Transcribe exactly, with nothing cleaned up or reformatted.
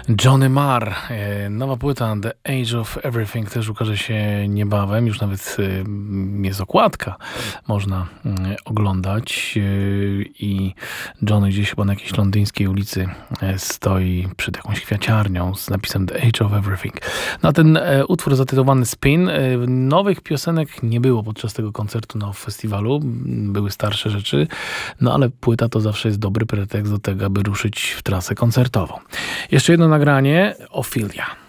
Johnny Marr, e, nowa płyta The Age of Everything też ukaże się niebawem, już nawet e, jest okładka, można e, oglądać e, i Johnny gdzieś chyba na jakiejś londyńskiej ulicy e, stoi przed jakąś kwiaciarnią z napisem The Age of Everything. Na ten e, utwór zatytułowany Spin, e, nowych piosenek nie było podczas tego koncertu na festiwalu, były starsze rzeczy, no ale płyta to zawsze jest dobry pretekst do tego, aby ruszyć w trasę koncertową. Jeszcze jedno nagranie, Ophelia.